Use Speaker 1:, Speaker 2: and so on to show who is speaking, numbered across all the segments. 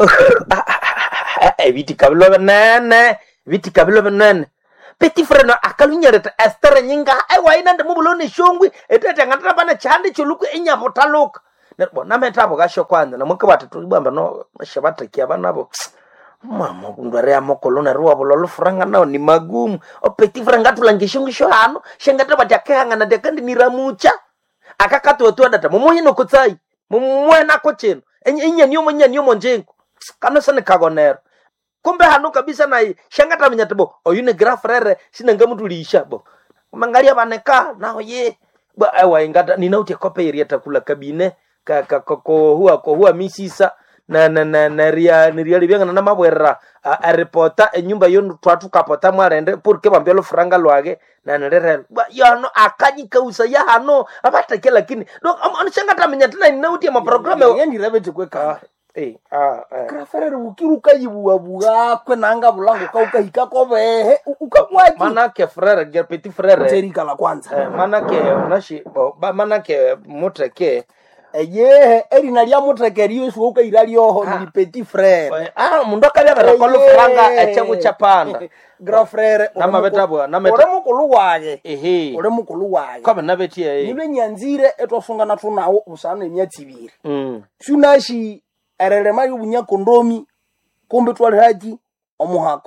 Speaker 1: Viti kabilo benene. Viti kabilo benene. Petit frère no akalunyereta Esther nyinga waina ndemubuloni shongwi etete ngatra bana chande chuluku enyamutaluka. Na metabo gasho kwanza na muke batatu bamba no shabata kia banabo. Mama kundware amokolona ruwa bololo franga nao ni magumu. O petit frère ngatulangishingisho hano shengata batakanga na dekandi niramucha. Akakatu wetu data mumuhino kutsai. Mumwena kocheno. Enya niyo monjengo. Kano sana kagonero. Kumbe hanu kabisa na shangata mnyatebo oyune grand frère sinanga mutulisha bo mangalia baneka nao ye ba ewa ingata ninauti kope irieta kula kabine ko huwa misisa na ria libyanga na mabwera a reporta enyumba yo twatu kapota mwarende porque bambelo franga lwage na nerere ba yano akanyika usa ya hano abatake lakini donc shangata mnyatana ninauti ma programme
Speaker 2: yendi rabete kweka Krafere ukiruka yibuabuga kwe nanga bulango kauka hikako behe ukakwaji
Speaker 1: manake frere ger petit frere
Speaker 2: terika la kwanza
Speaker 1: manake unashi manake mutreke
Speaker 2: eri nalia mutreke riyo suka irali oho ni petit frere
Speaker 1: mundo kabya barakolo franga echagu chapanda
Speaker 2: grand frere
Speaker 1: nama betabwa nama
Speaker 2: ore mukulu waje
Speaker 1: ore
Speaker 2: mukulu waje
Speaker 1: kaba nabetie
Speaker 2: nibe nyanzire etwafunga natunawo usana emyatsibiri shunashi erelema yubunya kondomi kumbe twali haji omuhako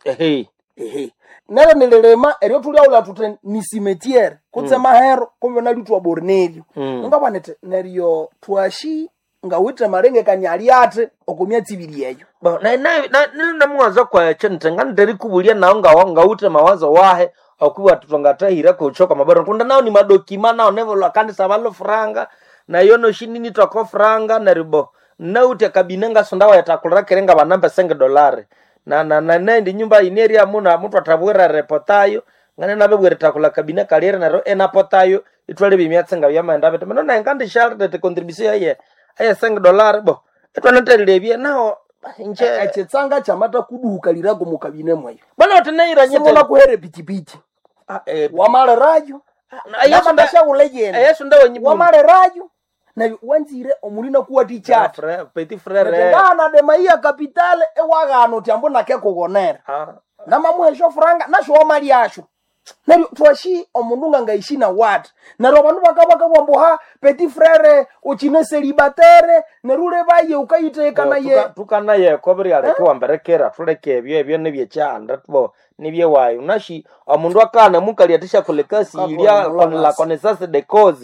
Speaker 2: nere nelelema eryo tuli aula tute ni cimetière kutsema hero kumbe nali twa bornelio ngabanete neryo twashi ngawite marenge kanyali ate okumya tsibiri yeyo
Speaker 1: na mwaza kwa chente nganderi kubulia nawo ngawite mawazo wahe okuwa tutongatahira kuchoka mabaro kunda nao ni madokima nao nevo lakandi sabalo franga na yono shinini toko franga neribo naute kabinenga sondawa yatakura kerenga banamba $5 na ndi nyumba ineri amuna mtu atabwera reportayo ngane nabe bwereta kula kabine kaliere naro enapotayo itwale bimyatsenga byamanda bete mano na ngandi sharde te contribution ye $5 bo etwanatelebye nao nje
Speaker 2: achetsanga chamata kuduka lirago mu kabine mwayo
Speaker 1: bana oteneira nyete
Speaker 2: na kuhere pitipiti wamale rajo ayasunda shawulejene
Speaker 1: ayasunda wenyibu
Speaker 2: wamale rajo na wanzire omulina kuwa ticha
Speaker 1: petit frère
Speaker 2: ngana de maia capitale ewagano tyambo nake kugonera na mamuhesho franga nasho mali yasho nari twashi omundunga ngaishina wat naro abantu bakabaka bwamboha petit frère uchine célibataire nerule baye ukayiteka na ye
Speaker 1: tukana ye kobri ale kwamberekera tuleke ebyo nebye cyanda tubo nibye wayo nashi omundu akana mukali atisha kolekasi ilia la connaissance de cause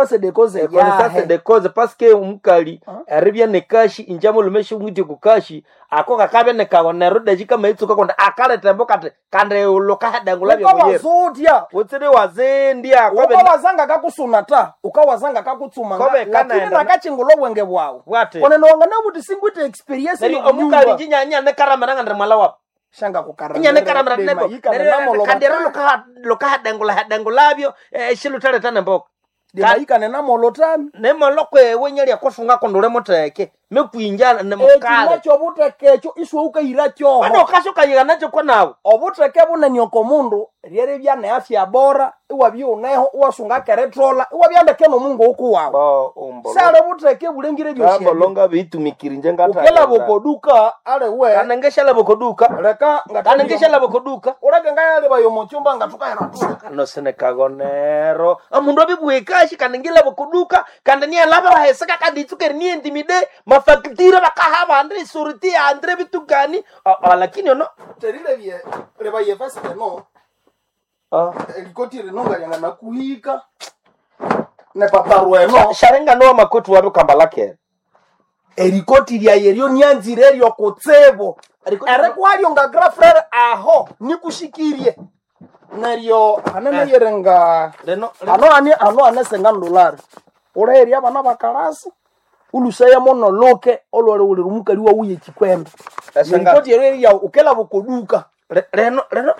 Speaker 1: parce que umukali aribya nekashi injamo lumeshi ngiti kukashi ako kakabe nekagonero dejika maitsuka konda akale tembo kande uloka dangulabye
Speaker 2: moyero zodia
Speaker 1: utsire wazendia
Speaker 2: kobe wazanga kakusunata ukawazanga kakutsuma lakini nakachingulo wenge bwawo kone nonga nabuti singwite experience
Speaker 1: ni omukali jinyanya ne karamera ngandre mwala wapo
Speaker 2: shanga kukarama
Speaker 1: nyane karamera nebo kandero loka dangulabyo shilutale tane mboko
Speaker 2: Demaika nena molotami
Speaker 1: nemolokwe wenyali akofunga kondole moteke mekuinjana nemokale
Speaker 2: nacho butekecho iswe ukayiracho
Speaker 1: bano kashoka yiga nacho kwa nawo
Speaker 2: obuteke bunani okomundu riere bya na afya bora iwabyo uneho wasunga keretrola iwabyande keno mungu okuwawo sale buteke bulengire byo
Speaker 1: shye bolonga bitumikiri njengata
Speaker 2: ukela bokoduka ale we
Speaker 1: kanengeshala bokoduka
Speaker 2: leka
Speaker 1: kanengeshala bokoduka
Speaker 2: urage ngayale bayo mochumba ngatukaira
Speaker 1: no sene kagonero amundu abibweka kanengela bokoduka kandania laba baheseka kaditsuke ni intimide mafakitira bakahaba andre suriti andre bitukani lakini ono
Speaker 2: terile bye reba yefasi no elikotire nonga yanga nakuhika ne paparwe no
Speaker 1: sharenga no makotu wabe kambalake
Speaker 2: elikotiri ayeryo nyanzire ryo kotsebo erekwalyo nga grand frère aho nikushikirie neryo anene yerenga ano anesenga $1 ureria bana bakalasi ulusaya mono loke olore uli rumukali wa uye chikwembe elikotiri ya ukela bukoduka
Speaker 1: reno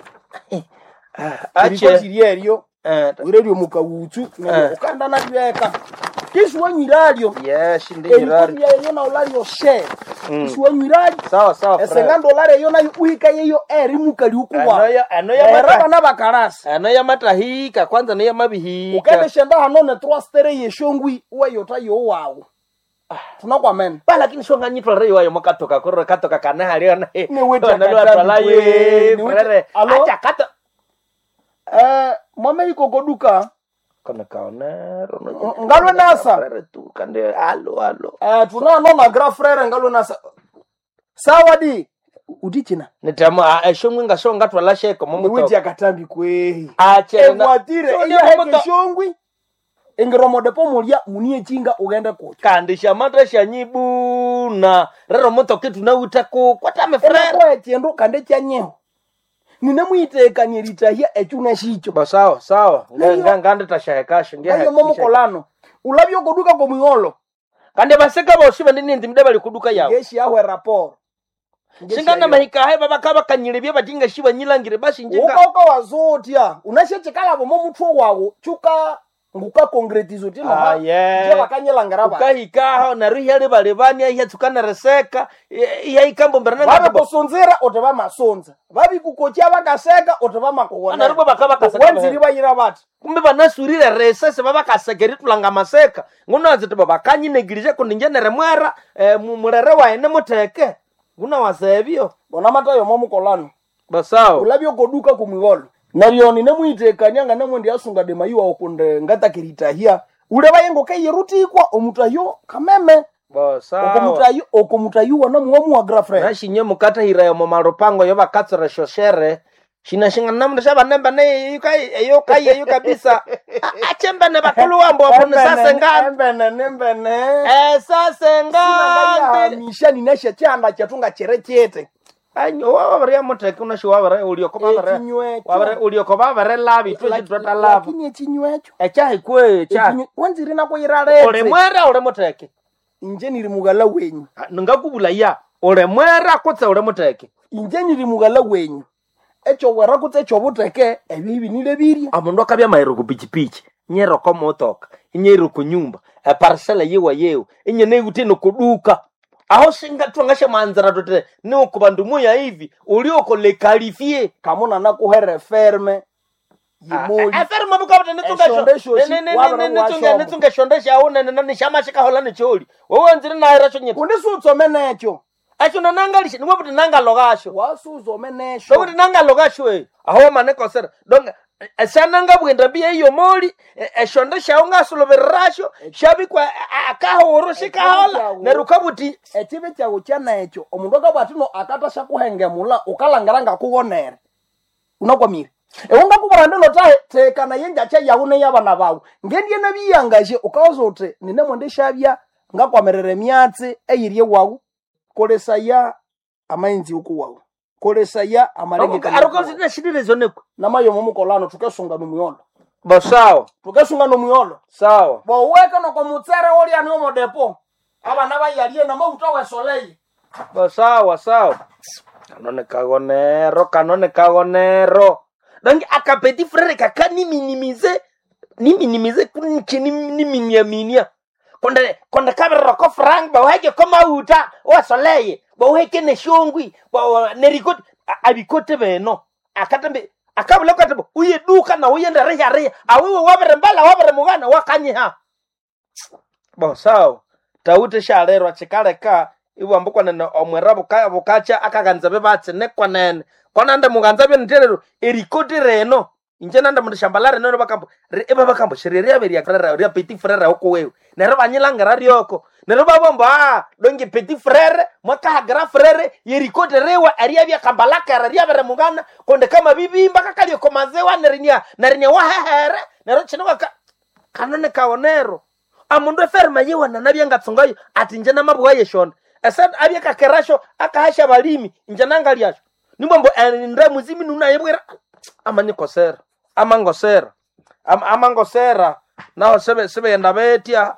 Speaker 2: elikotiri yeryo urerio mukawuchu ukanda na byeka kiswa nyiradio
Speaker 1: ndiradio
Speaker 2: elikotiri na ulario she kiswa nyiradio
Speaker 1: sawa
Speaker 2: esenga $1 yo nayo uhika yeyo eri mukali ukuwa
Speaker 1: ano
Speaker 2: na bakarasi
Speaker 1: ano ya matahika kwanza no ya mabihika
Speaker 2: ukende shenda hano ne 3 stere yeshongwi uwe yota yo wawo tunakwamene
Speaker 1: ba lakini shonga nyitwa reyo ayo makatoka korora katoka kana hali na
Speaker 2: Ni witi
Speaker 1: na lo
Speaker 2: akatambi
Speaker 1: atwala
Speaker 2: kwe,
Speaker 1: ye
Speaker 2: ni witi-
Speaker 1: frere
Speaker 2: Alo?
Speaker 1: acha kata
Speaker 2: mwame iko koduka
Speaker 1: kana kaonero
Speaker 2: Ngalwe nasa.
Speaker 1: frere tu kande alo
Speaker 2: tunanona gra frere ngalo nasa sawadi udichina
Speaker 1: nitama shongwe shonga twala sheko
Speaker 2: ni
Speaker 1: momuto
Speaker 2: witi akatambi kwe
Speaker 1: ache
Speaker 2: evwatire
Speaker 1: So,
Speaker 2: iya
Speaker 1: ndio
Speaker 2: heke
Speaker 1: momuto-
Speaker 2: shongwi ingiromodepo mulya munie chinga ugende kucho
Speaker 1: kandisha mata shanyibuna rero moto kitu na utako kwatame frere
Speaker 2: enakoe chendo kande chanyeho nine mwitekanie litahia echuna shicho
Speaker 1: ba sawa
Speaker 2: Ndio.
Speaker 1: ngande tashahekashe
Speaker 2: ayo momukolano ulabyo koduka komwiolo
Speaker 1: kande baseka boshiba ndindi mdeba likuduka yawo
Speaker 2: ngeshi yawe raporo
Speaker 1: shingana mahika hai baba kaba kanyilebye batinga shiba nyilangire bashi njinga
Speaker 2: ukauka wazotya unashechekala bomo mutwe wawo chuka nguka konkretizo tino ha
Speaker 1: yeah.
Speaker 2: je bakanyelangara ba
Speaker 1: ukahikaho na rihali balebania iya tukana reseka iya ikambo mberana
Speaker 2: babe kusonzera oteba masonza babi kukocha bakaseka oteba makogona
Speaker 1: Ana rubo bakaba kaseka
Speaker 2: wanziri bayira bati
Speaker 1: kumbe banasurire resese baba kasegeri tulanga maseka ngunaze tiba bakanyi negirije kundinjenere mwera murere waene muteke nguna wasebyo
Speaker 2: bona matayo momukolano
Speaker 1: basawo
Speaker 2: ulabyo koduka kumwolo narioni nemwitekanya nga namwe ndi asunga de mayiwa okunde ngatakirita ule bayengo kayirutikwa omutayo kameme
Speaker 1: basawo
Speaker 2: okomutayo na muomu wa grafre
Speaker 1: nashinye mukata hirayo mu marupango yo bakatsira shoshere shinashinga namna shaba namba ne yukai kabisa achembe ne bakulu wambo wapone sasa ngande
Speaker 2: nembene
Speaker 1: sasa ngande
Speaker 2: misha ninesha chanda chatunga cherekete
Speaker 1: anyo wabare moteke unashi wabare ulioko babare wabare ulioko babare labi twetata labi
Speaker 2: lakini echinywecho
Speaker 1: echahi kwe cha
Speaker 2: wanziri nako irarete
Speaker 1: ole mwera ole moteke
Speaker 2: inje niri mugala wenyu
Speaker 1: ngakubula ya ole mwera kutse ole moteke
Speaker 2: inje niri mugala wenyu echo wera kutse echo buteke ebibi nile birya
Speaker 1: amundu akabya mayiro kupichipichi nyero ko motoka inyero kunyumba parcela yewa yewa inyene guteno kuduka aho singa twangashe manzara tote ni ukubandu moya hivi ulioko le qualifier
Speaker 2: kamuna nakuhere ferme yimoli
Speaker 1: ferme bukabata netunga shondesha aone nani shama shika hola ne choli wewe nzire na era chonye
Speaker 2: undisutsome necho
Speaker 1: acho nanangalisha ni wabuti nanga logasho
Speaker 2: wasuzome nesho
Speaker 1: wabuti nanga logasho aho maneko sera donc esananga bwenda biye iyo moli eshondesha ongasuloberasho shabikwa akahoro shikahola nerukabuti
Speaker 2: echibe chawo chanacho omundu akabwatino akatasha kuhengemula ukalangiranga kugonere unakwamire ewonga kubarande notahe tekana yenja cha yaune yabana bawo ngendie nabiyangaje ukawozote nine mwende shabya ngakwamerere myatsi eyirie wawu kolesaya amainzi ukuwawu kolesaya amalenge
Speaker 1: arukozina shidire zoneko
Speaker 2: namayo momukolano tukesunga numuyolo
Speaker 1: basawa
Speaker 2: tukesunga numuyolo
Speaker 1: sawa
Speaker 2: boweka no komutsere oli ani omodepo abana bayalie na mauta wesolei
Speaker 1: basawa kanone kagonero donc akapeti frere kaka ni minimize kunchini ni minia konda kabero ko frank ba wake koma uta wesolei ba wake ne shongwi ba nerikot abikote beno akatambe akabula katabo uye duka na uye ndare awewe wabere mbala wabere mugana wakanye ha basawa taute sharero chikaleka iwambukwa nene omwera bukacha akaganza bebatse nekwanene konanda muganza byo nterero erikoti reno inje nanda mu shambalare no bakambo shirere aberi akrara ria petit frère oko wewe nero banyilangara rioko nero babomba donge petit frère mwaka grand frère yerikoti rewa aria bya kambalaka ria bere mugana konde kama bibi mbaka kalio komazewa nerinya wa hehere nero chino kanone kaonero amundu eferma yewa nanabya ngatsongayo ati nje namabwa yeshonda asad abya kakerasho akahasha balimi nje nangalyasho nimbombo ndre muzimi nuna yebwera amanyikosera amangosera naho sebe yenda betia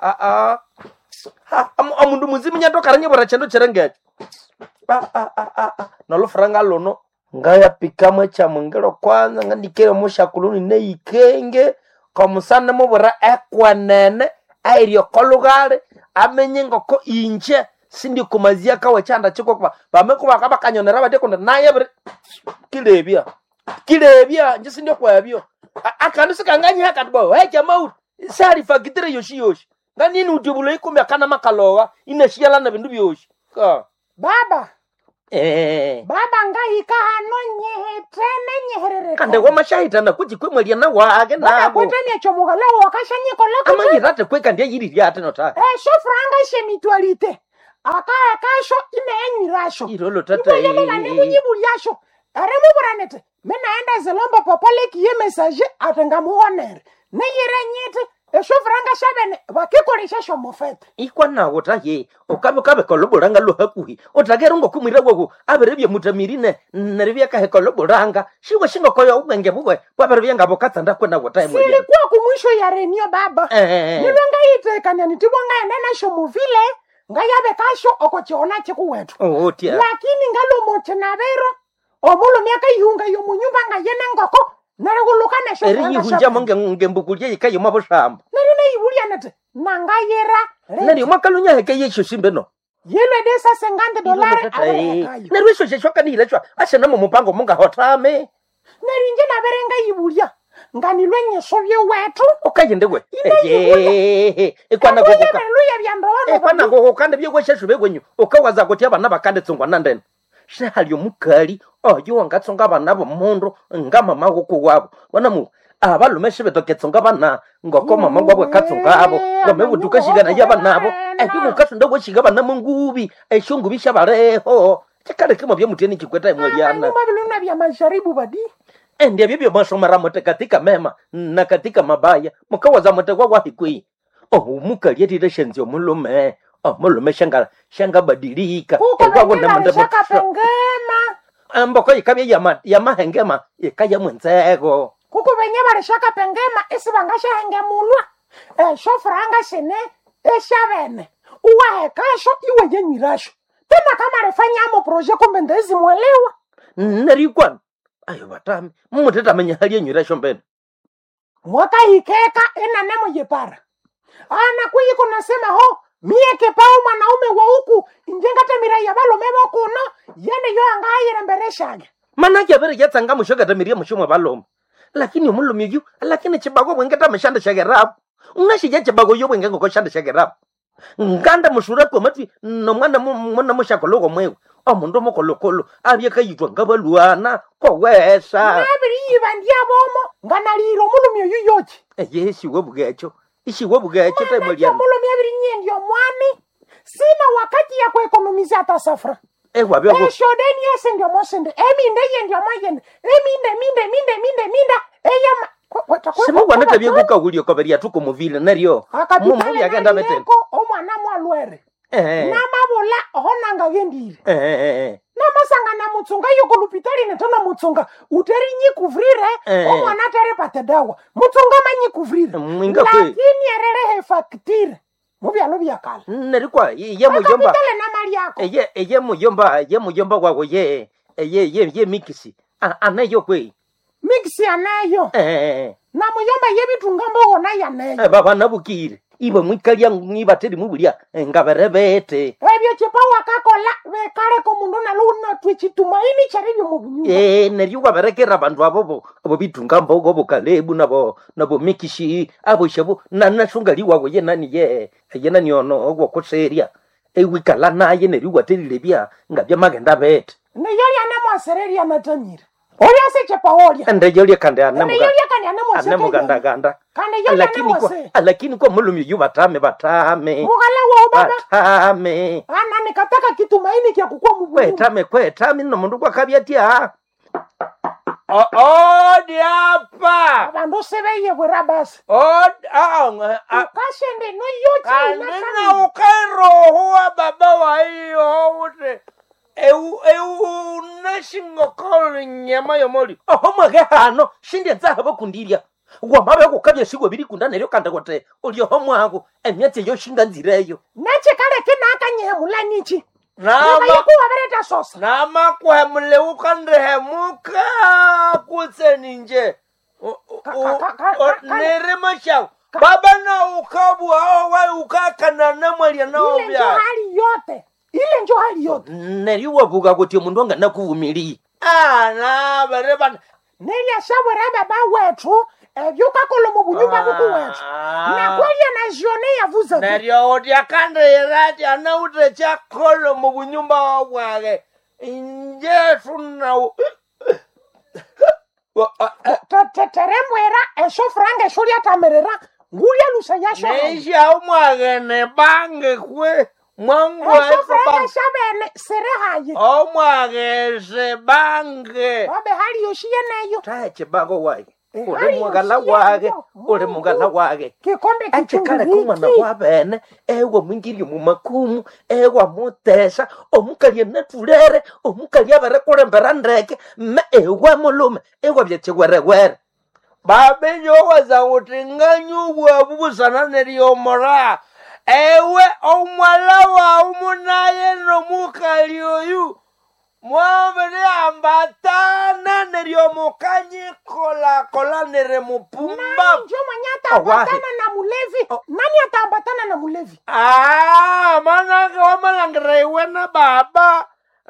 Speaker 1: amundu muzimi nyato karanye bora chendo cherengeje nalo franga lono ngaya pikamwe cha mungero kwanza ngandikere mushakuluni neikenge komusana mubora ekwanene airio kolugale amenye ngoko inje sindi kumazia kawe chanda chiko kwa bameko bakaba kanyonera bade konde naye kilebya nje sindi kwa yabyo akandu sikanganya hakatbo he jamaa sari fagitire yoshi nganini utibula ikumya kana makalowa inashiyala na bindu byoshi ka
Speaker 3: baba
Speaker 1: eh
Speaker 3: baba ngayika hano nyehetene nyeherere
Speaker 1: kande kwa mashahita na kuti kwemwelia na wake
Speaker 3: baba
Speaker 1: nabo
Speaker 3: kwetene chomuhala wakashanyiko lako
Speaker 1: amanyirate kweka ndiye yiri lyate nota
Speaker 3: sho franga shemitwalite akasho ineenywirasho
Speaker 1: irolo tata
Speaker 3: iboyelelane munyibulyasho aremuburanete menaenda zilombo popoleki ye message atengamuonere neyirenyite esho franga shabene bakikolesha shomofete
Speaker 1: ikwa nawo taye okabe koloboranga lo hakuhi otakera ngo kumira gwo aberebye mutamirine neribye ka koloboranga shiwe shingo koyo ubenge bugwe kwaberebye ngabo katsanda kwena wo time
Speaker 3: silikuwa kumwisho ya renio baba nilwenga yitekanya nitibonga enena shomuvile ngayabe kasho okochiona chikuwetu
Speaker 1: tia
Speaker 3: lakini ngalomoche nabero omulu myaka ihunga yomunyumba ngayene ngoko narigulukane sho
Speaker 1: eri yihunja monge ngembukulye ikayo maboshamba
Speaker 3: nerine ibulia nete nangayera
Speaker 1: nari makalunya heke yesho simbeno
Speaker 3: yelwe desa $50
Speaker 1: nerwisho sheshoka ni ilechwa ashe namo mupango munga hotame
Speaker 3: nerinje naberenga ibulia nganilwenye sobye wetu
Speaker 1: okayende we ikwana
Speaker 3: gogo
Speaker 1: gogo
Speaker 3: luya byandono
Speaker 1: ikwana gogo kandi byegwe shesho begwenyu okawaza kuti abana bakande tsongwa nandene shehali omukali oyo wangatsonga abana bomundu nga mama goko wabo bonamu abalume shibetoketsonga abana ngoko mama gwabwe katsonga abo ngamebutuka shigana yabanabo ekikukatsonda gweshiga abana mungubi eshungubi shabareho chikale kimo byemuteni chikweta imweliana
Speaker 3: mabiluna bya masharibu badi
Speaker 1: ndiye bibyo masomara mote katika mema na katika mabaya mukawaza mote kwa hikwi mukali yetire shenzio mulume mulume shanga badilika
Speaker 3: pengema
Speaker 1: amboko ikabye ya mahengema ikaya mwenzego
Speaker 3: kuko benye barashaka pengema isi bangasha hengemulwa shofranga sene eshabene uwa kasho iwe yenywirasho tena kama refanya amo projet kumbe ndezi mwelewa
Speaker 1: narikwan ayo batami muteta menya hali yenywirasho mbene
Speaker 3: mwaka ikeka enanemo yepara ana kuyiko nasema ho mieke pao mwanaume wa huku injengate mirai abalo mebo kuno yende yo angayire mbereshage
Speaker 1: mana yabere yatsanga mushogata miria mushomwa baloma lakini omulumi yu lakini chibago wengeta mashanda shagerabu unashije chibago yo wenga ngoko shanda shagerabu nganda mushura ko mati no mwana mushakologo mwewe omundu mokolokolo abye kayitwa ngabaluana ko wesa
Speaker 3: nabiri yibandia bomo nganaliro mulumi yu yochi
Speaker 1: yesi wobugecho ishi wobugecho temoliana
Speaker 3: mulumi abiri nyendi omwani sina wakati ya kuekonomiza hata safra
Speaker 1: wabyo
Speaker 3: shodeni yese ndio mosende eminde yendi omoyende eminde eyama
Speaker 1: simu wanata byeguka ulio koberia tuko muvile naryo mumuli agenda metene
Speaker 3: omwana mwalwere namabula honanga gendire namasanga na mutsunga yoko lupitali netona mutsunga uteri nyikuvrire omwana tere patedawa mutsunga manyikuvrire lakini erere faktire mubyalo byakala
Speaker 1: nerikwa ye muyomba
Speaker 3: kapitale na mali yako
Speaker 1: ye muyomba wawo ye mikisi anayo kwe
Speaker 3: mixi anayo na muyomba ye bitungambo gona yanayo
Speaker 1: baba nabukire ibo mwikalia ngibateri mubulia ngaberebete
Speaker 3: ebyo chepa wakakola bekale ko mundu na luna twechitumaini charibyo mubunyu
Speaker 1: neryo baberekera abantu abo bitungambo gobo kalebu nabo mikishi abo shabo nashungali wawo ye nani ono ogwo koseria ewikala naye neryo waterire bya ngabya magenda bete
Speaker 3: neyali anamwasereria natamira oya se chepa oya
Speaker 1: ndeyali kande anamuganda lakini kwa mulumi yu batame
Speaker 3: mugala wao baba
Speaker 1: batame
Speaker 3: ana nikataka kitumaini kya kukua mubunyu
Speaker 1: kwetame no mundu kwa kabyatia diapa
Speaker 3: abandu sebeye bwerabasi ukashende no yochi
Speaker 1: kanena ukairohuwa baba wa hiyo ute nashingokolo nyama yomoli omwage hano shindi nzahabo kundirya wamabe kukabya shigwe biri kunda neryo kanda kote ulyo homwago emyatse yo shinga nzireyo
Speaker 3: nache kale kenaka nyemula nichi
Speaker 1: nama
Speaker 3: kuwa bereta sosa
Speaker 1: nama kwemule ukandehemuka kutseninje nere mashao baba na ukabu hao wai ukakana na mwali nao bya
Speaker 3: ile njo hali yote
Speaker 1: neryo wavuga kuti mundu anga nakuvumili na bareba
Speaker 3: nerya shabwera baba wetu Vyukakolo mu bunyumba bukuwetu. Na kweli anajionea vuza.
Speaker 1: Neryo odia kande irati anaute chakolo mu bunyumba bwage. Inje tuna
Speaker 3: terembwera esho frange shuri atamerera ngulia lusa yasho.
Speaker 1: Neisha umwage ne bange kwe. Mwangu
Speaker 3: esho frange shabene sere haye.
Speaker 1: Omwage se bange.
Speaker 3: Babe hali yoshiye neyo.
Speaker 1: Tache bango wage. Ule mugala wage. Ule mugala wage.
Speaker 3: Kikombe
Speaker 1: Achekale kumana wabene. Ewa mwingiri mumakumu. Ewa mutesa. Omukalia netulere. Omukalia bare kurembera ndeke. Me ewa mulume. Ewa byeche were. Babe nyowa za utinganyu wabubu sana neriomora. Ewe omwalawa umunaye no mukali oyu. Mwabere ambatana neriomokanyi kola nere mupumba.
Speaker 3: Njo manyata ambatana na mulevi. Nani ataambatana na mulevi?
Speaker 1: Manake wamalangire iwe na baba.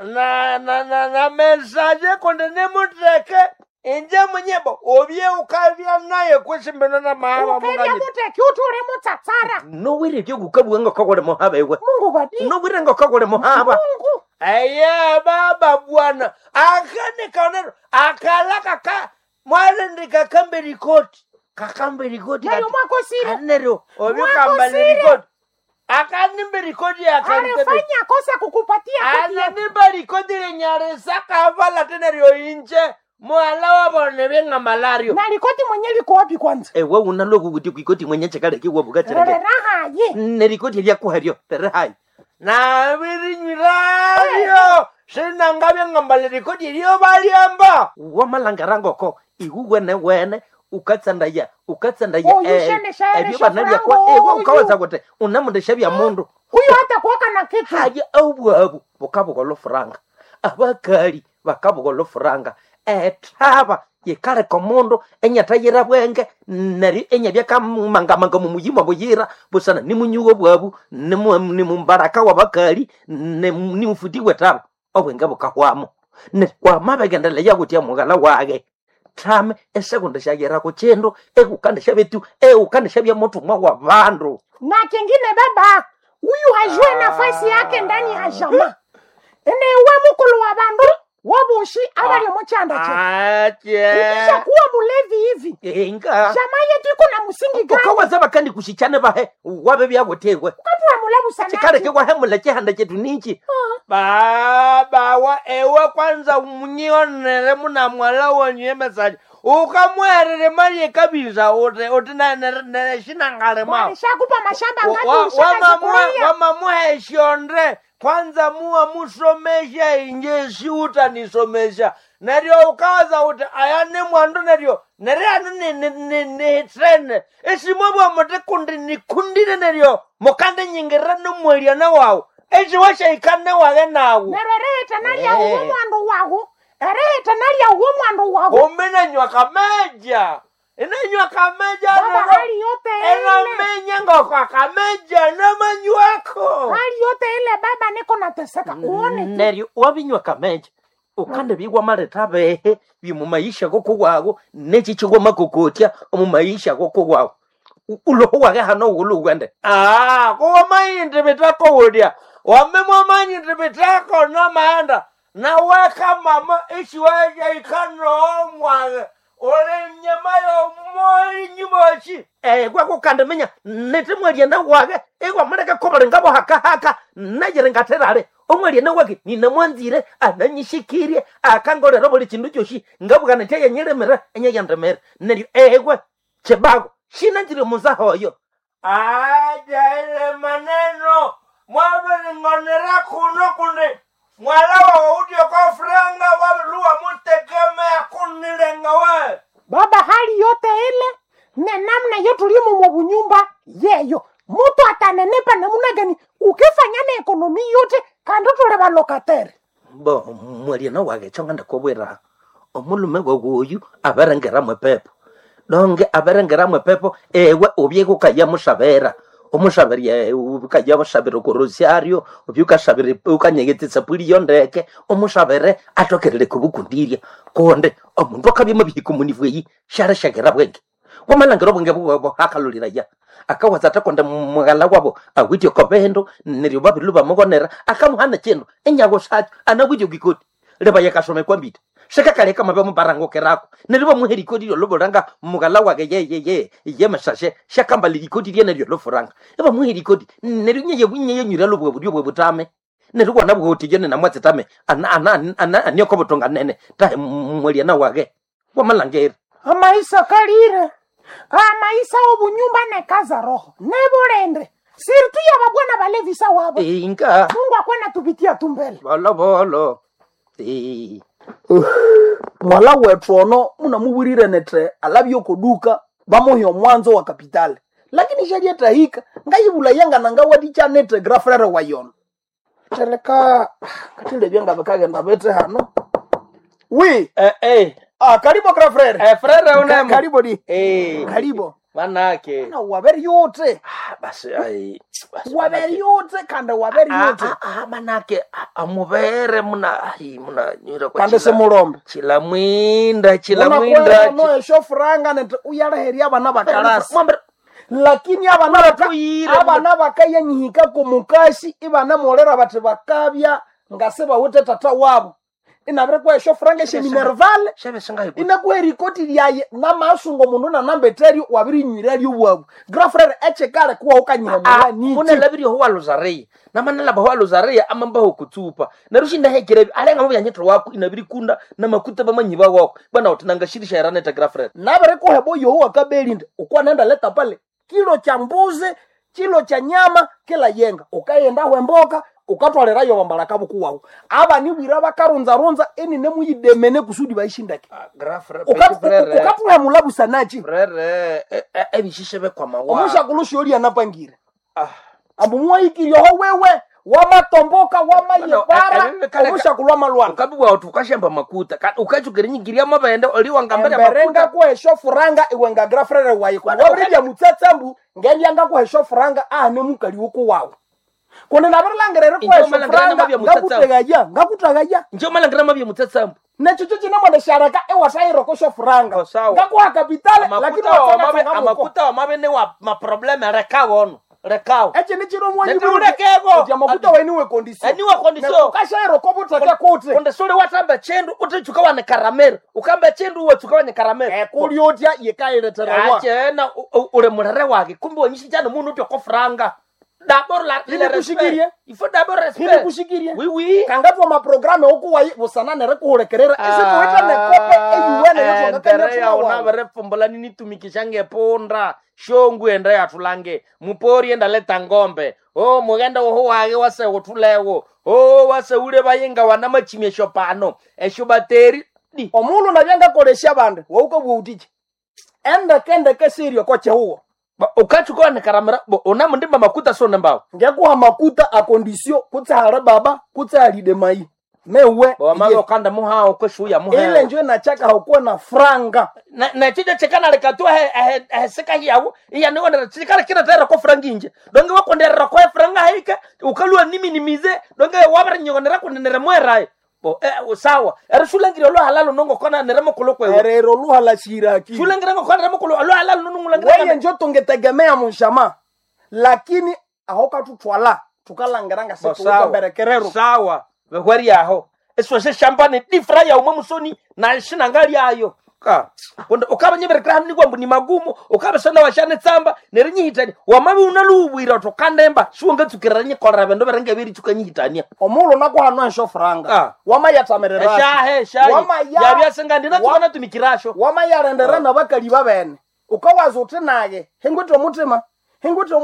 Speaker 1: Na mesaje konde nemuteke. Inje mwenyebo obye ukavya naye kwesimbena na mama
Speaker 3: mungaje. Ukavya muteke utule mutsatsara.
Speaker 1: No wire kyo gukabwe ngo kagole mohaba iwe.
Speaker 3: Mungu badi.
Speaker 1: No wire ngo kagole mohaba.
Speaker 3: Mungu.
Speaker 1: Aye baba bwana. Akane kanero akala kaka mwale ndika kambe rikoti. Kakambe rikoti.
Speaker 3: Nayo mwako siri.
Speaker 1: Kanero obye kambale rikoti. Akanimbe rikoti akane.
Speaker 3: Arefanya kosa kukupatia koti.
Speaker 1: Ananimbe rikoti lenyare saka vala tena rio inje. Mwala wabone benga malario.
Speaker 3: Na likoti mwenye liko wapi kwanza?
Speaker 1: Ewe unaloku kuti kuikoti mwenye chakale kiwa bugachirage.
Speaker 3: Raha ye.
Speaker 1: Nerikoti lya kuhario. Terahai. Na biri nyirario. Shina ngabe ngambale rikoti lyo baliamba. Wamalangarango ko. Wene. Ukatsanda ya. Ebyo banalia kwa. Ewe ukawaza kote. Unamundesha bya mundu.
Speaker 3: Huyo hata kuwaka na kitu.
Speaker 1: Haje abu. Bukabugolo franga. Abakali. Bakabugolo franga. Etaba yekare komondo enyatayira bwenge nari enyabya kamanga mu muyima boyira busana ni munyugo bwabu ni mumbaraka wabakali ni mufuti wetaba obwenge bukahwamo ne kwa mabegendele yagutia mugala wage tame esekonde shagera ko chendo ekukande shabetu ukande shabya moto mwa wa bandu
Speaker 3: na kingine baba huyu hajue nafasi yake ndani ya jamaa ene we mukulu wa bandu wabushi abali mochanda
Speaker 1: che.
Speaker 3: Ukisha kuwa mulevi hivi.
Speaker 1: Inga.
Speaker 3: Jamaa yetu iko na musingi gani?
Speaker 1: Ukawaza bakandi kushichane bahe wabe byagotewe.
Speaker 3: Ukatwa mulabu sana.
Speaker 1: Chikale ke wahemula chehanda chetu ninchi. Baba wa ewe kwanza munyionere muna mwala wonye message. Ukamwerere mali kabisa ote na shinangale ma.
Speaker 3: Walishakupa mashamba ngapi ushaka
Speaker 1: wama shondre. Kwanza muwa musomesha inje shiuta nisomesha. Neryo ukaza uti ayane mwandu neryo. Neryo anu ni trene. Esi mwabu mwote kundine neryo. Mokande nyingirano mwelya na wao. Esi washa ikane wage na wu.
Speaker 3: Neryo reta nalia uwe mwandu wagu. Reta nalia uwe mwandu wagu.
Speaker 1: Umena nywa kameja. Inanywa kameja.
Speaker 3: Baba hali yote ile.
Speaker 1: Inamenya ngokwa kameja na manywako.
Speaker 3: Hali yote ile baba niko nateseka. Uone tu.
Speaker 1: Neryo wabinywa kameja. Ukande bigwa maretabehe bimumaisha goko wago nechi chigoma kokotia omumaisha goko wago. Ulo wage hano ulugwende. Ko mayinde betako wodia. Wamemwa mayinde betako no maanda. Na weka mama ishiwaje ikano omwage. Ole nyamayo moi nyimochi kwa kande menya netemwe na wage egwa mareka kobale ngabo haka najere ngaterare omwe na wage ni namwanzire ananyishikirie akangorero boli chindu cyoshi ngabugana cyaye nyiremera enya yandemera neri egwe chebago shina njire muzahoyo ajaile maneno mwabere ngonera kuno kunde mwalawa udio kwa franga waluwa mutegemea kunilenga we.
Speaker 3: Baba hali yote ile ne namna yetu limu mwabunyumba yeyo. Mutu atanenepa namuna gani ukifanya na ekonomi yote kando tule balokatere.
Speaker 1: Bo mwali na wage chonga ndakobwera. Omulume gogoyu abarengera mwepepo. Donge abarengera mwepepo ewe obyeko kaya mushabera. Omushaberia ukajya bashabira ku rosiario ubyukashabira ukanyegetsa puri yondeke omushabere atokerere kubukundiria konde omuntu akabima bihiko munivweyi shara shagera bwenge wamalangiro bonge bo akalulira ya akawaza takonda mugala wabo awityo kobendo neryo babilu bamugonera akamuhana chendo enyago shacho anawityo gikoti leba yakashome kwambita shaka kale kama ba mubarango kerako neryo muheri kodi lo boranga mugala wage ye mashashe shaka mbali kodi ye neryo lo foranga eba muheri kodi neryo nye nyira lo bwo butame neryo kwana bwo tijene na mwatse tame ana niyo kobotonga nene ta mweli na wage wamalangero
Speaker 3: amaisa kalire amaisa obunyumba ne kaza roho nebolende sirtu ya babwana balevisa wabo
Speaker 1: inka
Speaker 3: Mungu akwena tupitia tumbele
Speaker 1: bolo
Speaker 2: mwala wetu ono munamubwirire nete alabyo koduka bamuhyo mwanzo wa kapitali lakini sheria tahika ngayibula yanga nanga wadicha nete grafrere wayon teleka katile byanga bakagenda bete hano wi karibu grafrere
Speaker 1: frere unemo
Speaker 2: karibu di
Speaker 1: karibu manake
Speaker 2: na waberi yote
Speaker 1: basi
Speaker 2: waberi yote kanda waberi yote
Speaker 1: manake amubere muna nyira kwa
Speaker 2: kande se murombe
Speaker 1: chila mwinda
Speaker 2: no esho franga nete uyaraheria abana bakarasi lakini abana bakaya nyihika kumukashi ibana molera bati bakabya ngase bawute tata wabo inabere kwa esho franga she minerval inakuwa rikoti lyaye na masungo mundu na nambeteri wabiri nywira lyobwabu grafrere echekale kuwa ukanyemera niki
Speaker 1: muna labiri ho walozarei na manala ba walozarei amamba ho kutupa narushinda hekere alenga mu yanyetro wako inabiri kunda na makuta bamanyiba wako bana utinanga shirisha yarane ta grafrere
Speaker 2: nabere ko hebo yo wakabelinde ukwa nenda leta pale kilo cha mbuzi kilo cha nyama kila yenga ukaenda wemboka ukatwalera yo bambalaka bukuwawo aba ni bwira bakarunza eni nemuyidemene kusudi bayishindake
Speaker 1: grafrere
Speaker 2: ukatwa mulabu sanachi
Speaker 1: frere ebishishe be kwa mawa
Speaker 2: omusha kulushi oli anapangire ambu mwayikiryo ho wewe wamatomboka wamayebara omusha kulwa malwana
Speaker 1: ukabibwa utukashamba makuta ukachukere nyigiria mabende oli wangambere
Speaker 2: makuta ko esho furanga iwenga grafrere wayiko wabirya mutsatsambu ngenyanga ko esho furanga ne mukali uko wawo kone nabarlangerere kwa esho franga ngakutagaja
Speaker 1: njo malangera mabye mutsatsambu
Speaker 2: nechicho china mwende sharaka ewashairo ko esho franga ngakwa kapitale lakini
Speaker 1: amakuta wa mabene wa maprobleme rekawono rekao
Speaker 2: eche ni chiro mwanyi
Speaker 1: ndekego
Speaker 2: ya makuta weniwe condition
Speaker 1: aniwa condition
Speaker 2: kashairo ko butaka kote
Speaker 1: konde sole watamba chendu utichuka wane karamero ukamba chendu uwe chuka wane karamero
Speaker 2: kuliotia yekaire terawa
Speaker 1: ache na ule murare wake kumbe wanyishi jana mundu uti ko franga d'abord la
Speaker 2: kushikirie
Speaker 1: il faut d'abord respect
Speaker 2: ili kushikirie
Speaker 1: oui
Speaker 2: kangatwa ma programme okuwa busana nere kuhurekerera ese kuita nekope eyuwene yetu
Speaker 1: ngakanya una bare fombola nini tumikishange ponda shongu enda yatulange mupori enda leta ngombe mugenda ho wage wase utulewo wase ule bayenga wana machimesho pano esho bateri di
Speaker 2: omulu na byanga kolesha bande wauko buutije enda kende kesirio koche huo
Speaker 1: ukachukua ne karamera ona mundimba makuta so nambao
Speaker 2: ngekuha makuta a condition kutsara baba kutsari de mai mewe
Speaker 1: bamama kanda muhao kweshuya muhao
Speaker 2: ile njo nachaka hakuwa na franga
Speaker 1: na chicho chekana lekatua seka yawo iya ni wona chikala kina tera ko franga inje donge wakondera ko franga haika ukalua niminimize donge wabara nyonera kunenera mwerai sawa shulangiro lo halalo nongo kona neremo kolokwe
Speaker 2: erero lo halashira ki
Speaker 1: shulangiro ngo kona neremo kolokwe lo halalo nongo langira
Speaker 2: wewe njo tungetegemea munshama lakini ahoka tutwala tukalangeranga siku berekerero
Speaker 1: sawa behwari aho eswese champagne difra ya umwe musoni na shina ngali ayo ka konde ukabanyebere kram ni kwambu ni magumu ukabasana washane tsamba nerinyihitani wamabi unalubwira to kandemba shunga tsukiranye korabe ndo berenge biri tukanyihitania
Speaker 2: omulo nako hano ensho franga wama yatamerera
Speaker 1: shahe yari asenga ndina tukana tumikirasho
Speaker 2: wama yarendera na bakali babene ukawaza utinage hengwito mutima hengwito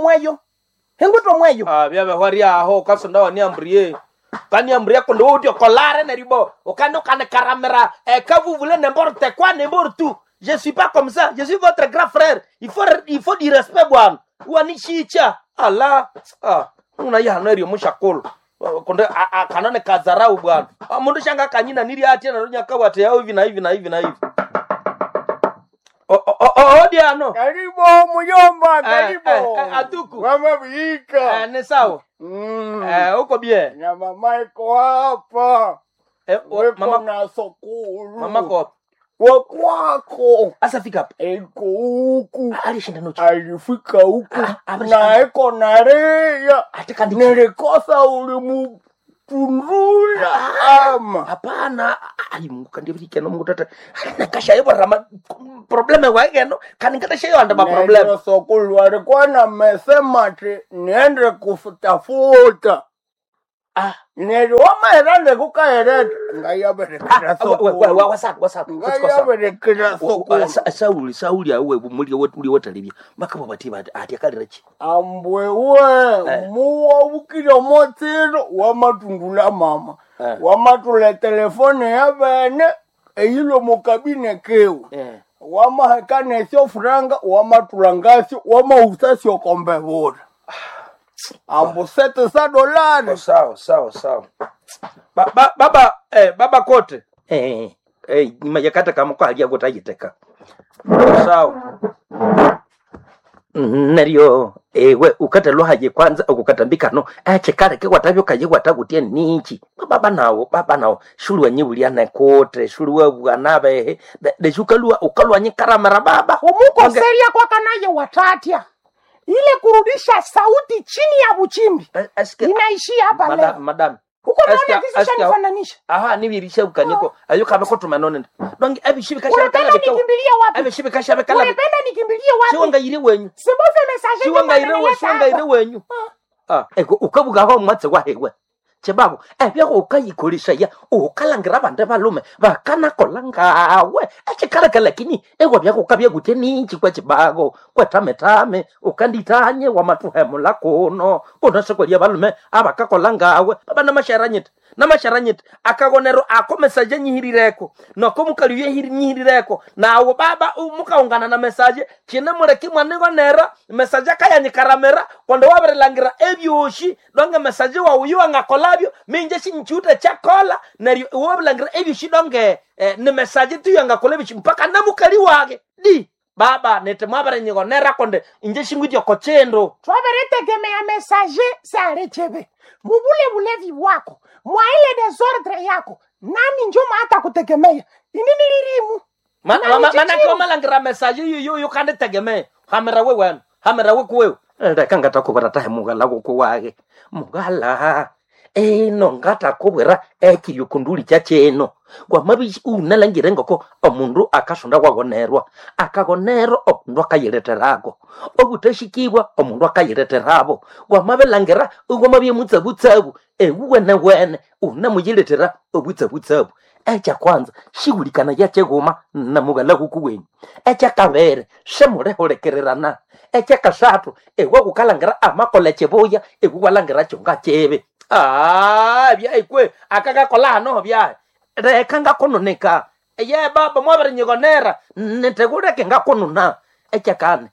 Speaker 2: mweyo
Speaker 1: byabe hwari aho kasonda wani ambriye kani ambriya kondo uti kolare na ribo okando kana karamera quand vous voulez n'importe quoi n'importe tout je suis pas comme ça je suis votre grand frère il faut du respect bwana wani chicha ala una ya neri mushakolo kondo kanone kazarau bwana mundu shanga kanyina niri ati na runya kabate yao hivi na hivi na hivi na hivi Diano
Speaker 2: karibu muyomba karibu
Speaker 1: atuku
Speaker 2: mama bika
Speaker 1: ne sawa uko bien
Speaker 2: na mama iko hapa
Speaker 1: mama
Speaker 2: na sokulu
Speaker 1: mama ko
Speaker 2: wakwako
Speaker 1: asafika hapa
Speaker 2: eko huku
Speaker 1: alishinda nochi
Speaker 2: alifika huku na eko nareya
Speaker 1: atakandi
Speaker 2: nilikosa ulimutundula ama
Speaker 1: hapana alimuka ndivike no mutata nakasha yebo rama probleme wageno kaningata shayo anda ba problem
Speaker 2: sokulu alikuwa na mesema ati niende kufutafuta niliwama erande kukaereta ngayaberekera sokulu
Speaker 1: wasa
Speaker 2: ngayaberekera sokulu
Speaker 1: sauli awe muri wotalibya makabo batiba ati akalirachi
Speaker 2: ambwewe muwa bukira motero wamatundula mama wamatula telefone ya bene eyilo mukabine kewu wamahekane sio franga wamatulangasi wamausasio kombe bora ambo $7
Speaker 1: sawa baba kote nimayakata kama kwa halia gota yiteka sawa nario ewe ukatalo haje kwanza ukukatambika no achekare ke watavyo kaje watagutie ninchi baba nawo shulu wanyibulia na kote shulu wabwanabe de shukalwa ukalwa nyikaramara baba
Speaker 3: umuko seria kwa kanaje watatia ile kurudisha sauti chini ya buchimbi inaishia hapa leo
Speaker 1: madam
Speaker 3: huko naona kisha nifananisha
Speaker 1: nibirisha ukaniko ayo kama ko tumanone dongi abishibika
Speaker 3: unapenda nikimbilia wapi
Speaker 1: abishibika shabeka la
Speaker 3: unapenda nikimbilia wapi
Speaker 1: siwanga ire wenyu
Speaker 3: sibofe message
Speaker 1: siwanga ire wenyu ukabuga ho mwatse wa hewe chebago byako ukayikolisha ya ukalangira bande balume bakana kolangawe achikala lakini ewa byako kabya guteni chikwa chibago kwetametame ukanditanye wa matuhemo lakono konasekolia balume abakakolangawe baba na masharanyete akagonero akomesaje nyihirireko nokomukaliye nyihirireko nawo baba umukaungana na message kine mureki mwanego nera message akayanyikaramera kondo waberelangira ebyoshi donge message wa uyu angakolabyo minje shinchuta chakola na waberelangira ebyoshi donge ne message tu yangakolabyo mpaka namukali wage di baba nete mwabere nyigo nera konde inje shingwityo kochendo
Speaker 3: twaberetegemea message sare chebe mubule bulevi wako mwaile desordre yako nani njoma hata kutegemea inini lirimu
Speaker 1: mana koma langira message yu kande tegemea hamera wewe kuwewe ndakanga takubara tahe mugala kuwage mugala nongata kubera ekiyukunduli chacheno kwa mabishi unalangira ngoko omundu akashonda kwagonerwa akagonerwa omundu akayireterako obutashikibwa omundu akayireterabo kwa mabelangira ugwa mabye mutsabutsabu wene unamuyiretera obutsabu echa kwanza shigulikana yachegoma na mugala kukuweni echa kabere shemure holekererana echa kasatu ewa kukalangira amakola cheboya ekuwalangira chonga chebe byaikwe akagakola no bya reka ngakononeka ye baba mwabere nyigonera netegureke ngakonona echakane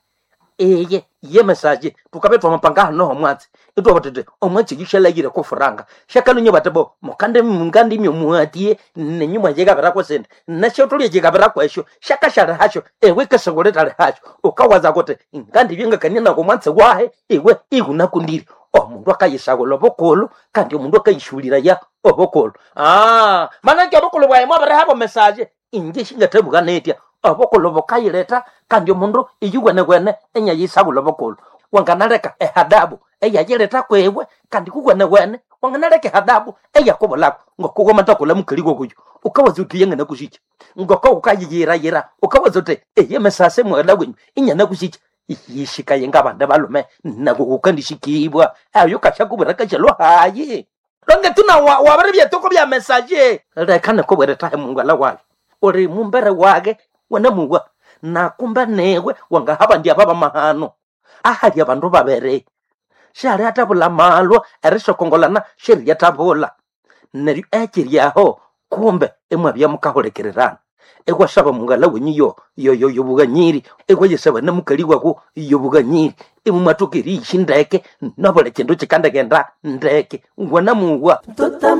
Speaker 1: ye message tukabetwa mapanga no mwatsi itwa batete omwatsi gishalayire ko franga shakalunye batebo mukande mungandi myomwatie nenyuma jega barako sente nashotolie jega barako esho shakashara hasho kesogoleta hasho ukawaza kote ingandi byenga kanina ko mwatsi wahe iguna kundiri omundu akayishagola bokolo kandi omundu akayishulira ya obokolo mana ke obokolo bwaye mwabere habo message inje shingatebuga netia obokolo bokayileta kandi omundu iyugwene enya yishagola bokolo wanganaleka ehadabu eyayileta kwewe kandi kugwene wanganaleka hadabu eyakobolako ngokugoma takola mukaligo kuyo ukawaza utiyenge nakushika ngoko ukayiyira ukawaza ute mesase mwala wenyu inyana kushika yishika yenga bande balume nakukandishikibwa ayo kashakubera kachalo hayi longe tuna wabere byetoko bya message rekane ko bere tahe mungala wale ori mumbere wage wana muwa nakumba newe wanga haba ndi ababa mahano ahali abantu babere shari atabula malwa erisho kongolana shiri yatabula neri ekiriaho kumbe emwa bya mukaholekererana egwa shaba mungala wenyiyo yo buganyiri egwa yesaba namukali wako yo buganyiri imumatoke ri shindeke nabole kendo chikanda genda ndeke ngwana muwa